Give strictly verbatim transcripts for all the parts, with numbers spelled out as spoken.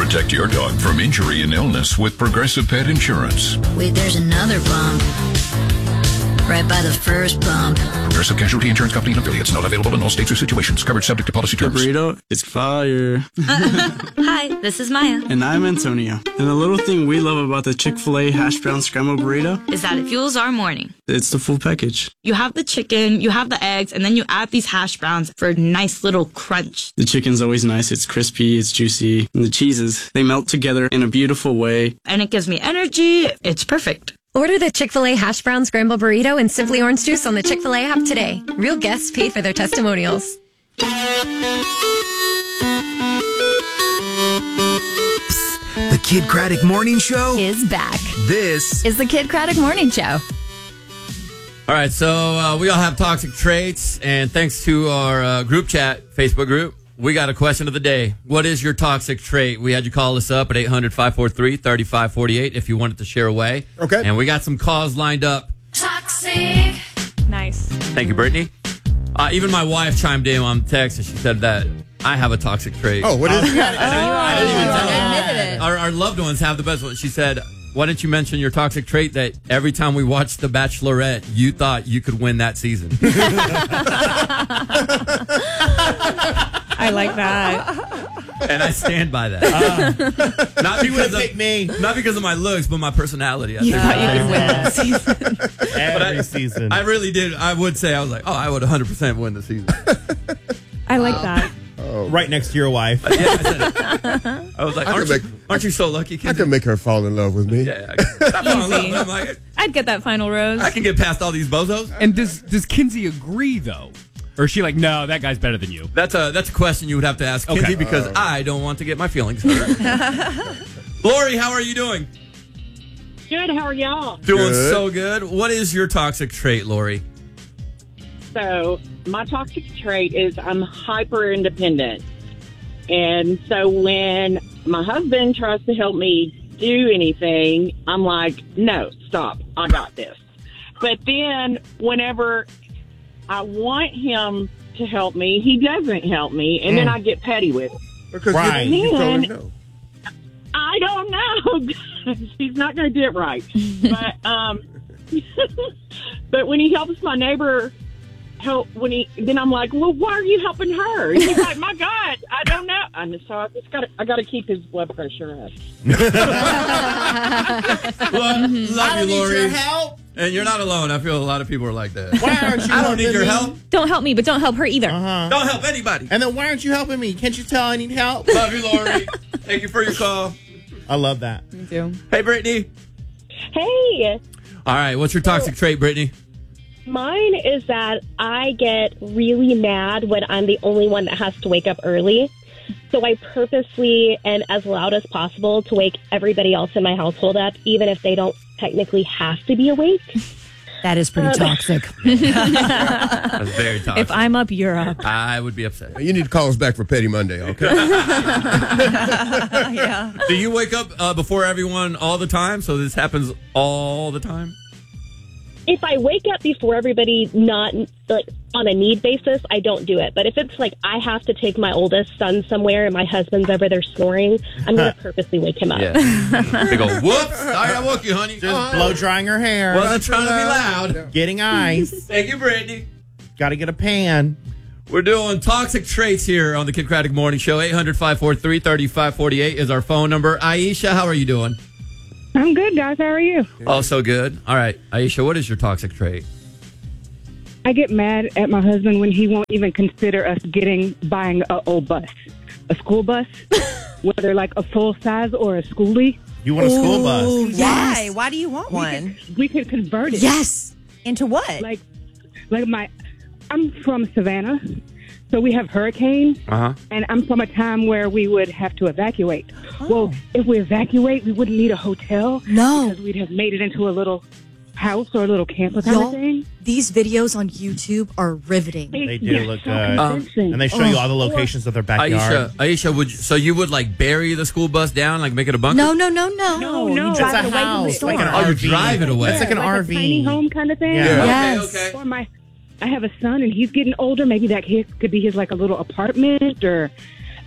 Protect your dog from injury and illness with Progressive Pet Insurance. Wait, there's another bump. Right by the first bump. Progressive Casualty Insurance Company and affiliates. Not available in all states or situations. Coverage subject to policy terms. The burrito, it's fire. Hi, this is Maya. And I'm Antonio. And the little thing we love about the Chick-fil-A hash brown scrambled burrito is that it fuels our morning. It's the full package. You have the chicken, you have the eggs, and then you add these hash browns for a nice little crunch. The chicken's always nice. It's crispy, it's juicy. And the cheeses, they melt together in a beautiful way. And it gives me energy. It's perfect. Order the Chick-fil-A hash brown scramble burrito and Simply Orange Juice on the Chick-fil-A app today. Real guests pay for their testimonials. The Kid Craddock Morning Show is back. This is the Kid Craddock Morning Show. All right, so uh, we all have toxic traits, and thanks to our uh, group chat, Facebook group, we got a question of the day. What is your toxic trait? We had you call us up at eight hundred, five four three, three five four eight if you wanted to share away. Okay. And we got some calls lined up. Toxic. Nice. Thank you, Brittany. Uh, even my wife chimed in on text, and she said that I have a toxic trait. Oh, what is it? I didn't even tell her. Admitted it. Our, our loved ones have the best one. She said, why didn't you mention your toxic trait that every time we watched The Bachelorette, you thought you could win that season? I like that. And I stand by that. Uh, not because of me. Not because of my looks, but my personality. I You think. thought you could win that season. Every I, season. I really did. I would say, I was like, oh, I would one hundred percent win the season. I like that. Oh. Right next to your wife. Yeah, I said it. I was like, I aren't, could you, make- aren't you so lucky, I Kenzie? can make her fall in love with me. Yeah, I, I, fall in love. Easy. I'm like, I'd get that final rose. I can get past all these bozos. And does does Kinsey agree though, or is she like, no, that guy's better than you? That's a that's a question you would have to ask Kinsey Okay. because Uh. I don't want to get my feelings hurt. Lori, how are you doing? Good. How are y'all? Doing Good. so good. What is your toxic trait, Lori? So my toxic trait is I'm hyper independent. And so when my husband tries to help me do anything, I'm like, no, stop. I got this. But then whenever I want him to help me, he doesn't help me. And then I get petty with him. Because Right. you, you told her Man. no. I don't know. He's not going to do it right. But um, but when he helps my neighbor help, when he then I'm like, well, why are you helping her? And he's like, my God, I don't know. And so I just got I got to keep his blood pressure up. Well, love I don't you, Lori. need your help. And you're not alone. I feel a lot of people are like that. Why aren't you I don't need helping your me? help. Don't help me, but don't help her either. Uh-huh. Don't help anybody. And then why aren't you helping me? Can't you tell I need help? Love you, Lori. Thank you for your call. I love that. Me too. Hey, Brittany. Hey, All right, what's your toxic trait, Brittany? mine is that I get really mad when I'm the only one that has to wake up early. So I purposely and as loud as possible to wake everybody else in my household up, even if they don't technically have to be awake. That is pretty Um, toxic. That's very toxic. If I'm up, you're up. I would be upset. You need to call us back for Petty Monday, okay? Yeah. Do you wake up uh, before everyone all the time? So this happens all the time? If I wake up before everybody, not like on a need basis, I don't do it. But if it's like I have to take my oldest son somewhere and my husband's over there snoring, I'm going to purposely wake him up. Yeah. They go, whoops, sorry I woke you, honey. Just blow drying her hair. Wasn't trying to be loud. Getting ice. Thank you, Brittany. Got to get a pan. We're doing toxic traits here on the Kid Craddock Morning Show. eight hundred, five four three, three five four eight is our phone number. Aisha, how are you doing? I'm good, guys. How are you? Oh, so good. All right. Aisha, what is your toxic trait? I get mad at my husband when he won't even consider us getting buying a old bus, a school bus, whether like a full size or a schoolie. You want a school bus? Ooh, yes. Why? Why do you want one? We could convert it. Yes. Into what? Like, like my, I'm from Savannah, so we have hurricanes, Uh-huh. and I'm from a time where we would have to evacuate. Well, if we evacuate, we wouldn't need a hotel. No. Because we'd have made it into a little house or a little camper kind Y'all, of thing. these videos on YouTube are riveting. They do Yes, look so good. Um, convincing. And they show you all the locations of their backyard. Aisha, Aisha, would you, so you would like bury the school bus down, like make it a bunker? No, no, no, no. No, You no. drive It's a it away from the house, storm. like an Oh, you R V. drive it away. It's like an like R a V. tiny home kind of thing. Yeah. Okay, Yes. okay. Or my, I have a son and he's getting older. Maybe that kid could be his like a little apartment, or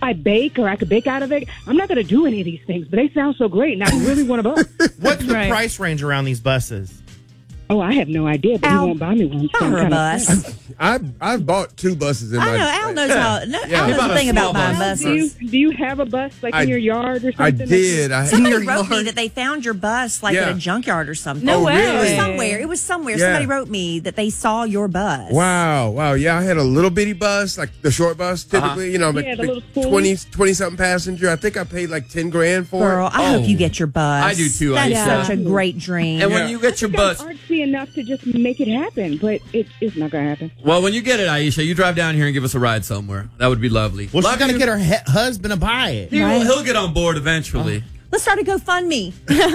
I bake or I could bake out of it. I'm not going to do any of these things, but they sound so great, and I really want a bus. What's the Right. price range around these buses? Oh, I have no idea, but Al, he won't buy me one. so I'm Or a kinda bus. sad. I've I've bought two buses in I my. know. Al knows how. No, Yeah. Al He knows bought a a thing about small buying bus. Do you, buses. do you have a bus like I- in your yard or something? I did. I Somebody had, wrote me that they found your bus like Yeah. at a junkyard or something. No Oh, way. really? It was somewhere. It was somewhere. Yeah. Somebody wrote me that they saw your bus. Wow, wow, yeah, I had a little bitty bus, like the short bus, typically, you know, like Yeah, the little school. twenty, twenty something passenger. I think I paid like ten grand for Girl, it. I Oh. hope you get your bus. I do too, That's Aisha. such a great dream. And when you get your bus, I'm artsy enough to just make it happen, but it, it's not going to happen. well, when you get it, Aisha, you drive down here and give us a ride somewhere. That would be lovely. Well, Love she's gonna you. get her he- husband to buy it. He will, he'll get on board eventually. Let's start a GoFundMe.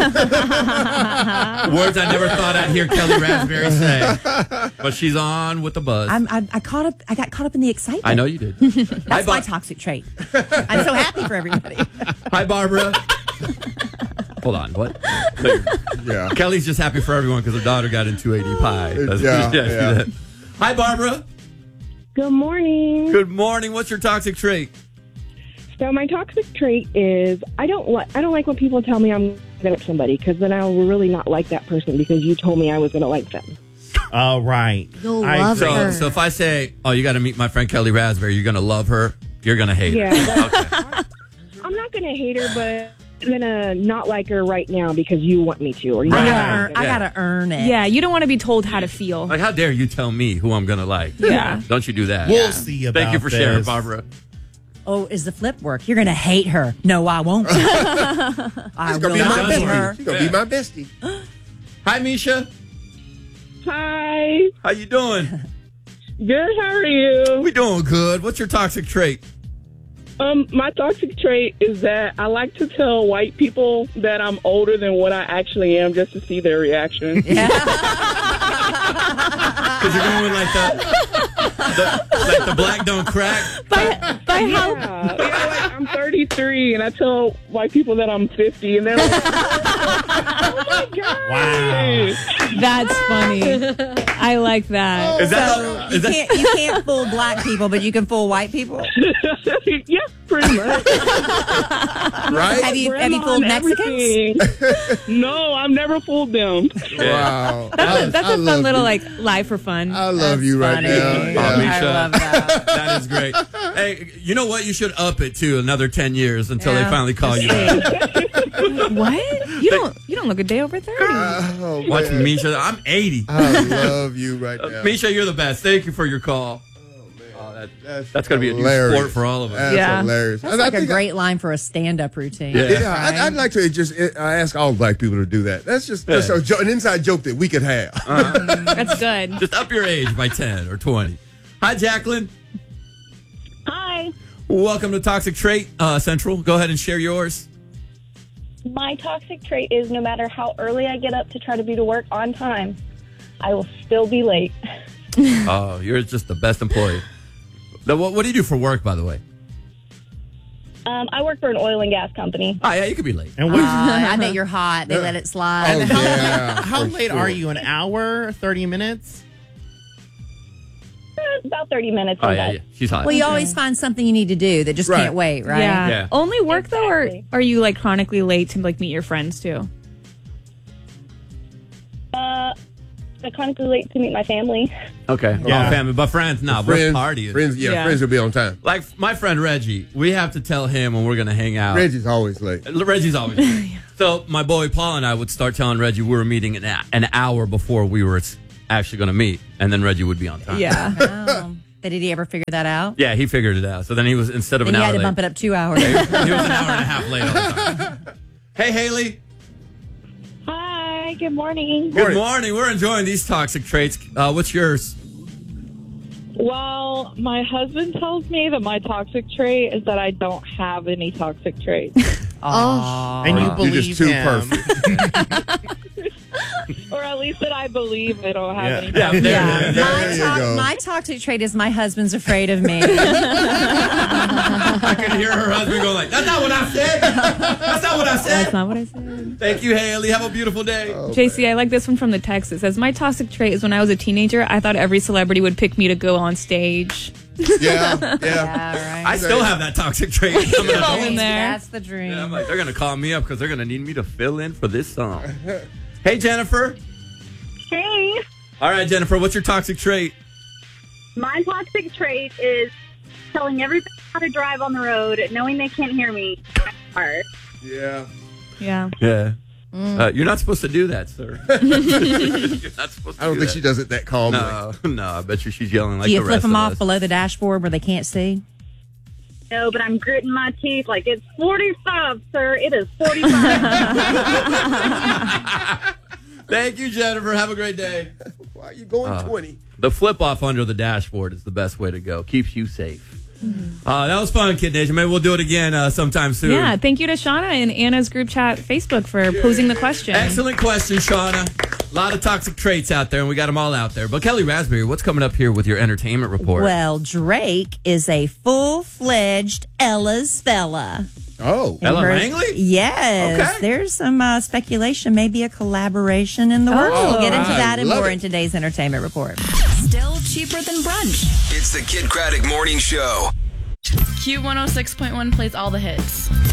Words I never thought I'd hear Kelly Raspberry say. But she's on with the buzz. I'm, I, I caught up. I got caught up in the excitement. I know you did. That's my toxic trait. I'm so happy for everybody. Hi, Barbara. Hold on. What? Yeah. Kelly's just happy for everyone because her daughter got into A D pie. That's- Yeah, she yeah. did. Hi, Barbara. Good morning. Good morning. What's your toxic trait? So my toxic trait is I don't like I don't like when people tell me I'm going to like somebody because then I'll really not like that person because you told me I was going to like them. Oh, right. You'll I love agree. her. So, so if I say, "Oh, you got to meet my friend Kelly Raspberry," you're gonna love her. You're gonna hate Yeah, her. but I'm not going to hate her, but I'm going to not like her right now because you want me to. Or you Right. I want gotta, me earn, to. I Yeah. gotta earn it. Yeah, you don't want to be told how to feel. Like, how dare you tell me who I'm gonna like? Yeah. Don't you do that? We'll see about Thank you for sharing, this. Barbara. Oh, is the flip work? You're gonna hate her. No, I won't. I She's will gonna be my not hate her. bestie. She's gonna be my bestie. Hi, Misha. Hi. How you doing? Good. How are you? We doing good. What's your toxic trait? Um, my toxic trait is that I like to tell white people that I'm older than what I actually am just to see their reaction. Because you're going with like the, the like the black don't crack. By, by how? Yeah. Yeah, like, I'm thirty-three and I tell white people that I'm fifty and they're like, oh my God. Wow. That's funny. I like that. Is that, So is you that can't you can't fool black people, but you can fool white people. Yeah, pretty much. Right? Have you have you Grandma fooled and Mexicans? everything. No, I've never fooled them. Wow. That's I- a, that's I a fun love little you. like lie for fun. I love you right funny. now. Oh, Yeah. Misha. I love that. That is great. Hey, you know what? You should up it to another ten years until they Yeah. finally call you back. What? You don't you don't look a day over thirty. Oh, Watch man. Misha. I'm eighty. I love you right Uh, now. Misha, you're the best. Thank you for your call. Oh, that, That's, that's going to be a new hilarious. sport for all of us. That's Yeah. hilarious. That's And I like a think- great line for a stand-up routine. Yeah. Yeah, I'd, I'd like to just uh, ask all black people to do that. That's just, just a jo- an inside joke that we could have. That's good. Just up your age by ten or twenty. Hi, Jacqueline. Hi. Welcome to Toxic Trait uh, Central. Go ahead and share yours. My toxic trait is no matter how early I get up to try to be to work on time, I will still be late. Oh, you're just the best employee. Now, what, what do you do for work, by the way? Um, I work for an oil and gas company. Oh, yeah, you could be late. And Uh, what, I bet you're hot. They let it slide. Oh, yeah. how for late sure. are you? An hour? thirty minutes? Eh, About thirty minutes. Oh, I'm yeah, done. yeah. She's hot. Well, you always find something you need to do that just Right. can't wait, right? Yeah. Yeah. Only work though, or Exactly. are you like chronically late to like meet your friends too? Uh, I'm chronically late to meet my family. Okay. Yeah. Oh, family. But friends, nah, we're friends, partying. friends, yeah, Yeah. friends will be on time. Like my friend Reggie, we have to tell him when we're going to hang out. Reggie's always late. Reggie's always late. So my boy Paul and I would start telling Reggie we were meeting an, a- an hour before we were actually going to meet, and then Reggie would be on time. Yeah. Oh. But did he ever figure that out? Yeah, he figured it out. So then he was, instead of Then an you hour had to late, bump it up two hours. he was an hour and a half late all the time. Hey, Haley. Hi. Good morning. Good morning. We're enjoying these toxic traits. Uh, what's yours? Well, my husband tells me that my toxic trait is that I don't have any toxic traits. Oh. And you You're believe just too him. perfect. Or at least that I believe I don't have Yeah. any Yeah, toxic there, Yeah. there, there. My, There you to- go. my toxic trait is my husband's afraid of me. I could hear her husband going like, "That's not what I said. That's not what I That's said." not what I said. Thank you, Haley. Have a beautiful day. J C, I like this one from the text. It says, my toxic trait is when I was a teenager, I thought every celebrity would pick me to go on stage. Yeah, yeah. I still have that toxic trait. coming It's up. all in there. That's the dream. Yeah, I'm like, they're going to call me up because they're going to need me to fill in for this song. Hey, Jennifer. Hey, All right, Jennifer, what's your toxic trait? my toxic trait is telling everybody how to drive on the road, knowing they can't hear me. Hard. Yeah. Yeah. Yeah. Uh, you're not supposed to do that, sir. You're not supposed to I don't do think that. she does it that calmly. No, no, I bet you she's yelling like Do you the flip rest them of off us. below the dashboard where they can't see? No, but I'm gritting my teeth like it's forty-five, sir. It is forty-five. Thank you, Jennifer. Have a great day. Why are you going Uh, twenty? The flip off under the dashboard is the best way to go. Keeps you safe. Uh, that was fun, Kid Nation. Maybe we'll do it again uh, sometime soon. Yeah. Thank you to Shauna and Anna's group chat Facebook for posing the question. Excellent question, Shauna. A lot of toxic traits out there, and we got them all out there. But Kelly Raspberry, what's coming up here with your entertainment report? Well, Drake is a full-fledged Ella's fella. Oh, Ella Her- Langley? Yes. Okay. There's some uh, speculation, maybe a collaboration in the works. Oh, we'll get into I that and love more it. in today's entertainment report. Still cheaper than brunch. It's the Kid Craddock Morning Show. Q one oh six point one plays all the hits.